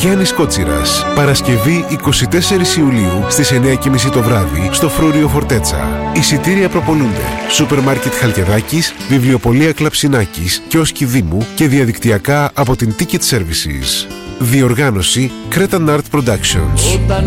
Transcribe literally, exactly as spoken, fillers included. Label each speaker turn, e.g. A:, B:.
A: Γιάννης Κότσιρας. Παρασκευή εικοστή τέταρτη Ιουλίου στις εννιά και μισή το βράδυ στο Φρούριο Φορτέτσα. Εισιτήρια προπολούνται. Σούπερ Μάρκετ Χαλκιδάκης, Βιβλιοπωλεία Κλαψινάκης, Κιόσκι Δήμου και διαδικτυακά από την Ticket Services. Διοργάνωση Cretan Art Productions.